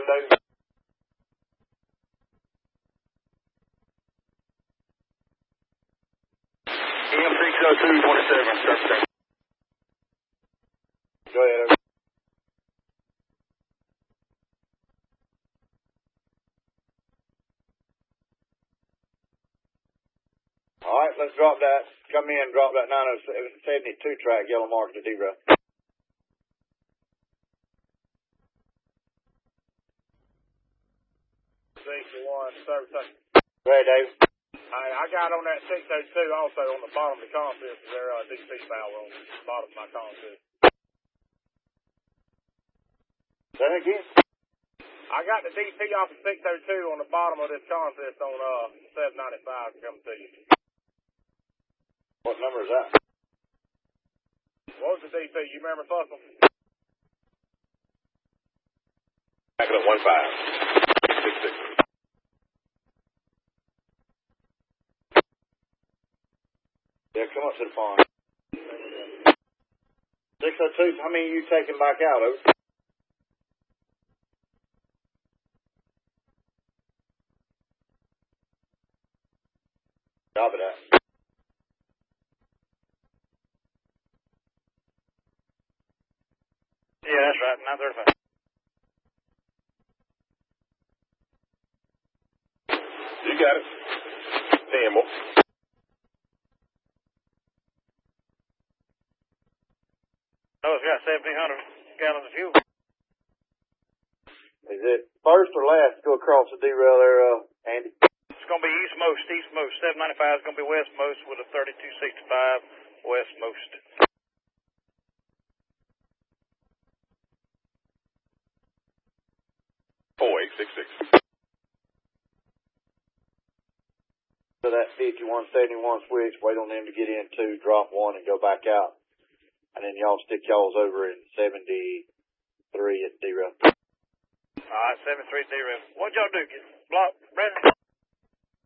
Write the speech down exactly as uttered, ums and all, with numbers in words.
done, David? E M six oh two twenty-seven, surface. Go ahead, over. All right, let's drop that. Come in, drop that nine oh seventy-two track, yellow mark to D-Rail. sixty-one, service station. Go ahead, Dave. I, I got on that six oh two also on the bottom of the comm system. There uh, D C valve on the bottom of my comm system. Say that again? I got the D P off of six oh two on the bottom of this comm system on uh, seven ninety-five coming to you. What number is that? What was the D P? You remember, Fussell? Back it up one five. six six. Yeah, come up to the pond. six oh two, how many are you taking back out, over? Drop it out. Yeah, that's right, nine thirty-five. You got it. Ten more. Oh, it's got seventeen hundred gallons of fuel. Is it first or last to go across the derail there, uh, Andy? It's going to be eastmost, eastmost. seven ninety-five is going to be westmost with a thirty-two sixty-five westmost. four eight six six. So that fifty-one seventy-one switch, wait on them to get in two, drop one, and go back out. And then y'all stick y'all's over in seventy-three at derail. All right, seventy-three D-Rail. What'd y'all do? Get blocked, Brandon?